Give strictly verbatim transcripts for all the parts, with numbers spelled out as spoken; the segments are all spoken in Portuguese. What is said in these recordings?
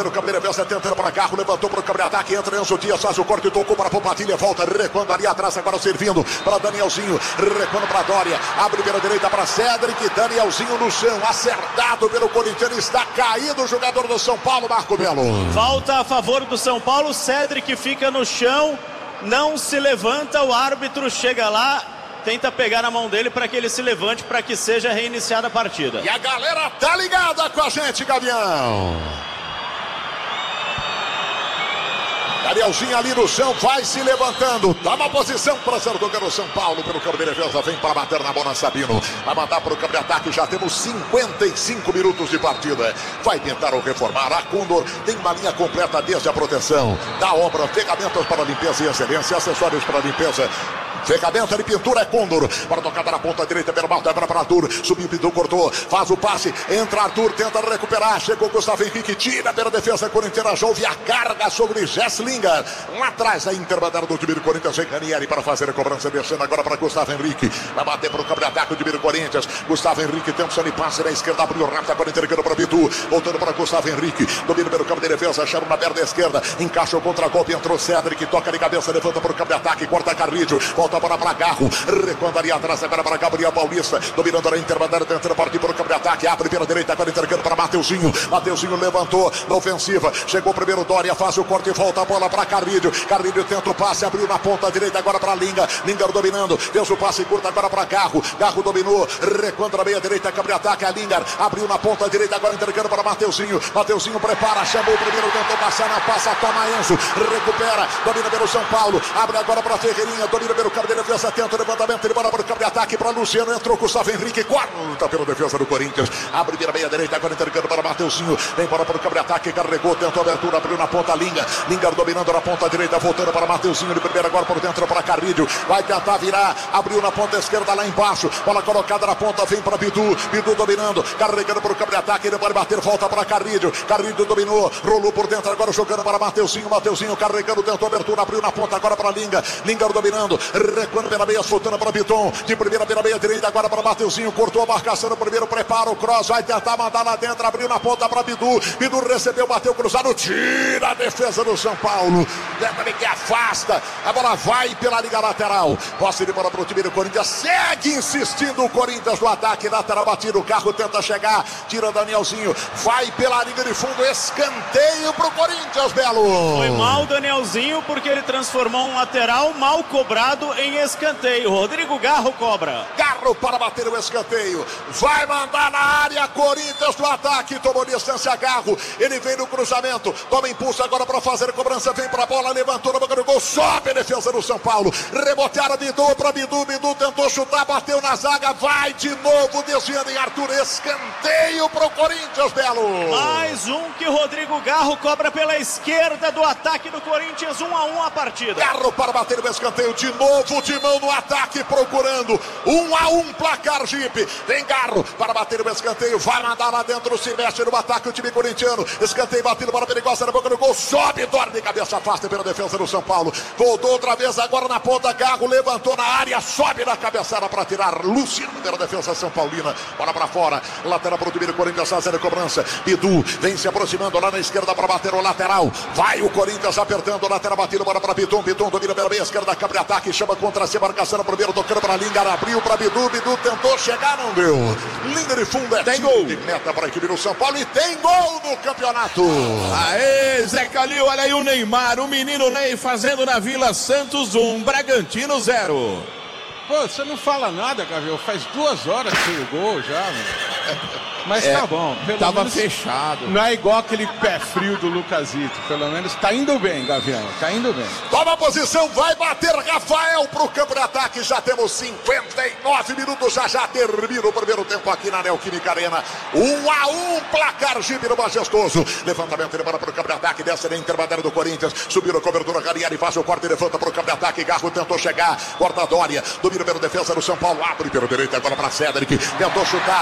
pelo campo de defesa, tentando para Garro, levantou para o campo de ataque, entra Enzo Dias, faz o corte, tocou para Popatilha, volta, recuando ali atrás, agora servindo para Danielzinho, recuando para Dória, abre pela direita para Cédric, Danielzinho no chão, acertado pelo Corinthians, está caído o jogador do São Paulo, Marco Belo. Falta a favor do São Paulo, Cédric fica no chão, não se levanta, o árbitro chega lá, tenta pegar na mão dele para que ele se levante, para que seja reiniciada a partida. E a galera tá ligada com a gente, Gavião. Danielzinho ali no chão, vai se levantando. Toma posição para o São Paulo pelo campo de defesa. Vem para bater na bola Sabino. Vai mandar para o campo de ataque. Já temos cinquenta e cinco minutos de partida. Vai tentar o reformar. A Condor tem uma linha completa desde a proteção da obra. Ferramentas para limpeza e excelência. Acessórios para limpeza. Ferramenta de pintura é Condor. Para tocada na ponta direita, pelo mal, debra para Arthur. Subiu, Pidu, cortou. Faz o passe. Entra Arthur, tenta recuperar. Chegou Gustavo Henrique, tira pela defesa corintiana. Jove a carga sobre Jesslinger. Lá atrás, a intermediária do time do Corinthians. Vem Ranieri para fazer a cobrança. Descendo agora para Gustavo Henrique. Vai bater para o campo de ataque do time do Corinthians. Gustavo Henrique tenta de passe na esquerda. Abriu rápido, agora entregando para Pitu. Voltando para Gustavo Henrique. Domina pelo campo de defesa. Chama na perna esquerda. Encaixa o contra-golpe. Entrou Cédric. Toca de cabeça. Levanta para o campo de ataque. Corta Carrídio. Volta a bola para Garro, recuando ali atrás agora para Gabriel Paulista, dominando a intermediária, tentando partir para o campo de ataque, abre pela direita, agora entregando para Mateuzinho, Mateuzinho levantou na ofensiva, chegou o primeiro Dória, faz o corte e volta a bola para Carrídio, Carrídio tenta o passe, abriu na ponta direita agora para Linga, Linga dominando, fez o passe curto agora para Garro, Garro dominou, recuando na meia direita, campo de ataque, a Linga, abriu na ponta direita, agora entregando para Mateuzinho, Mateuzinho prepara, chamou o primeiro, tentou passar na passa, toma Enzo, recupera, domina pelo São Paulo, abre agora para Ferreirinha, domina pelo campo de defesa, atento, levantamento, ele bola para o campo de ataque para Luciano, entrou Gustavo Henrique, quarta pela defesa do Corinthians, abre pela meia direita, agora entregando para Mateuzinho, vem para, para o campo de ataque, carregou, tentou abertura, abriu na ponta Linga, Linga dominando na ponta direita, voltando para Mateuzinho, de primeiro agora por dentro para Carrídio, vai tentar virar, abriu na ponta esquerda lá embaixo, bola colocada na ponta, vem para Bidu, Bidu dominando, carregando para o campo de ataque, ele pode bater, volta para Carrídio, Carrídio dominou, rolou por dentro, agora jogando para Mateuzinho, Mateuzinho carregando, tentou abertura, abriu na ponta agora para Linga, Linga dominando, recuando pela meia, soltando para Biton, de primeira pela meia direita, agora para Mateuzinho, cortou a marcação no primeiro, prepara o cross, vai tentar mandar lá dentro, abriu na ponta para Bidu, Bidu recebeu, bateu cruzado, tira a defesa do São Paulo, tenta que afasta, a bola vai pela liga lateral, posse de bola para o time do Corinthians, segue insistindo o Corinthians no ataque, lateral batido, o carro tenta chegar, tira Danielzinho, vai pela liga de fundo, escanteio para o Corinthians, Belo. Foi mal o Danielzinho, porque ele transformou um lateral mal cobrado em escanteio. Rodrigo Garro cobra. Garro para bater o escanteio. Vai mandar na área. Corinthians no ataque. Tomou distância Garro. Ele vem no cruzamento. Toma impulso agora para fazer a cobrança. Vem para a bola. Levantou na boca do gol. Sobe a defesa do São Paulo. Rebotearam Bidu para Bidu. Bidu tentou chutar. Bateu na zaga. Vai de novo. Desviando em Arthur. Escanteio para o Corinthians, Belo. Mais um que Rodrigo Garro cobra pela esquerda do ataque do Corinthians. Um a um a partida. Garro para bater o escanteio. De novo. Timão no ataque, procurando um a um placar Jeep, vem Garro para bater o escanteio, vai mandar lá dentro, se mexe no ataque o time corintiano, escanteio batido, bola perigosa na boca do gol, sobe, dorme, cabeça afasta pela defesa do São Paulo, voltou outra vez agora na ponta, Garro levantou na área, sobe na cabeçada para tirar, Luciano pela defesa São Paulina, bola para fora, lateral para o time do Corinthians, fazendo a cobrança, Bidu vem se aproximando lá na esquerda para bater o lateral, vai o Corinthians apertando, lateral batido, bola para Piton, Piton domina pela meia esquerda, campo de ataque, chama contra si, marcação no primeiro, tocando para Lingar, abriu para Bidu, Bidu tentou chegar, não deu. Linha de fundo é tem gol de meta para a equipe do São Paulo e tem gol no campeonato. Aê, Zé Calil, olha aí o Neymar, o menino Ney fazendo na Vila Santos um, Bragantino zero. Pô, você não fala nada, Gabriel, faz duas horas que tem o gol já, mano. Mas é, tá bom. Pelo tava menos fechado. Não é igual aquele pé frio do Lucasito. Pelo menos tá indo bem, Gavião. Tá indo bem. Toma a posição, vai bater Rafael pro campo de ataque. Já temos cinquenta e nove minutos. Já já termina o primeiro tempo aqui na Neoquímica Arena. Um a um, placar Jeep no Majestoso. Levantamento, ele para pro campo de ataque. Desce na intermediária do Corinthians. Subiu a cobertura, Ranieri faz o corte, levanta pro campo de ataque. Garro tentou chegar. Corta Dória. Domina pela defesa do São Paulo. Abre pelo direito agora para Cédric. Tentou chutar.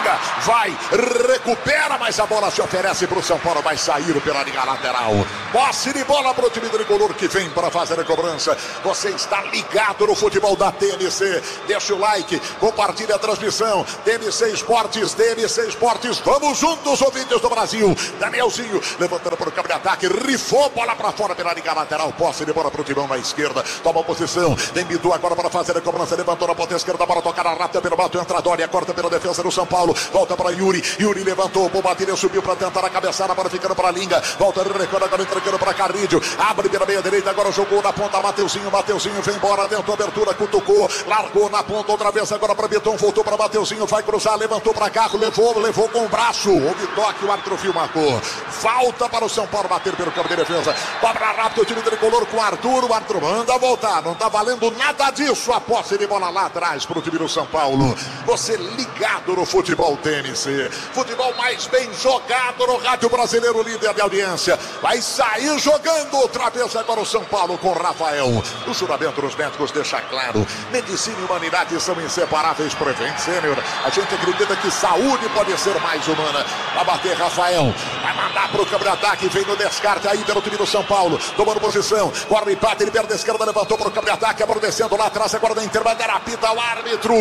Linga, vai, recupera, mas a bola se oferece para o São Paulo, vai sair pela linha lateral. Posse de bola para o time tricolor que vem para fazer a cobrança. Você está ligado no futebol da T M C. Deixa o like, compartilha a transmissão. T M C Esportes, T M C Esportes, vamos juntos, ouvintes do Brasil. Danielzinho levantando para o campo de ataque, rifou, bola para fora pela linha lateral. Posse de bola para o Timão na esquerda, toma a posição. Tem Bidu agora para fazer a cobrança, levantou na ponta esquerda, para tocar a rápida pelo bato, entra Dória, corta pela defesa do São Paulo, volta para Yuri. Yuri levantou, o Bobatilha subiu para tentar a cabeçada, para ficando para a Linga, volta recuando agora entregando para Carrídio, abre pela meia direita, agora jogou na ponta, Mateuzinho, Mateuzinho vem embora, dentro abertura, cutucou, largou na ponta outra vez, agora para Betão, voltou para Mateuzinho, vai cruzar, levantou para Carro, levou, levou com o braço, houve toque, o árbitro viu, marcou, falta para o São Paulo bater pelo campo de defesa, cobra rápido o time tricolor com o Arthur, o Arthur manda voltar, não tá valendo nada disso, a posse de bola lá atrás para o time do São Paulo. Você ligado no futebol T M C, futebol mais bem jogado no rádio brasileiro, líder de audiência, vai sair jogando outra vez agora o São Paulo com Rafael. O juramento dos médicos deixa claro, medicina e humanidade são inseparáveis. Prevent Sênior, a gente acredita que saúde pode ser mais humana. Vai bater Rafael, vai mandar para o campo de ataque, vem no descarte aí pelo time do São Paulo, tomando posição, corre o empate, ele perde a esquerda, levantou para o campo de ataque, agora descendo lá atrás, agora da intermediária, apita o árbitro.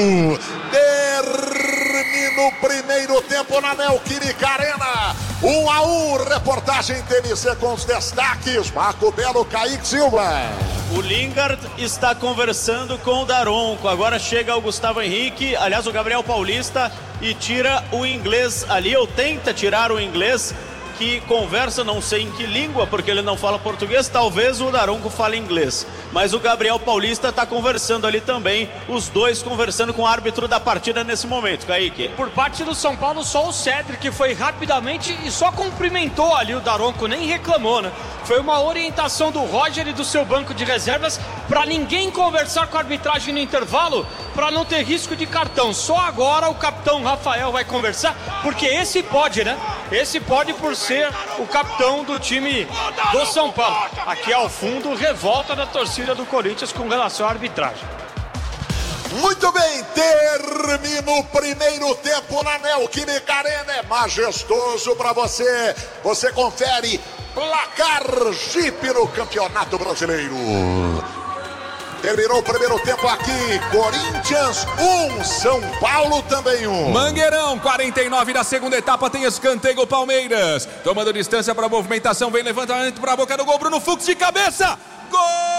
Termina o primeiro tempo na Neoquímica Arena, um a um, reportagem T M C com os destaques, Marco Belo, Kaique Silva. O Lingard está conversando com o Daronco, agora chega o Gustavo Henrique, aliás o Gabriel Paulista, e tira o inglês ali, ou tenta tirar o inglês, que conversa, não sei em que língua, porque ele não fala português, talvez o Daronco fale inglês, mas o Gabriel Paulista está conversando ali também, os dois conversando com o árbitro da partida nesse momento, Kaique. Por parte do São Paulo, só o Cedric foi rapidamente e só cumprimentou ali o Daronco, nem reclamou, né? Foi uma orientação do Roger e do seu banco de reservas para ninguém conversar com a arbitragem no intervalo, para não ter risco de cartão. Só agora o capitão Rafael vai conversar, porque esse pode, né? Esse pode por ser o capitão do time do São Paulo. Aqui ao fundo, revolta da torcida do Corinthians com relação à arbitragem. Muito bem, termina o primeiro tempo na Neoquímica Arena, é majestoso para você. Você confere placar Jeep no Campeonato Brasileiro. Terminou o primeiro tempo aqui, Corinthians um, São Paulo também um. Mangueirão, quarenta e nove da segunda etapa, tem escanteio Palmeiras. Tomando distância para a movimentação, vem levantamento para a boca do gol, Bruno Fux de cabeça. Gol!